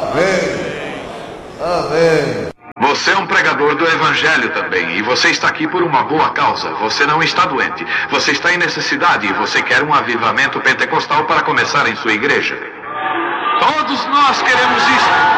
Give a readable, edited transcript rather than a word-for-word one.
Amém. Amém. Você é um pregador do Evangelho também, e você está aqui por uma boa causa. Você não está doente, você está em necessidade e você quer um avivamento pentecostal para começar em sua igreja. Todos nós queremos isso.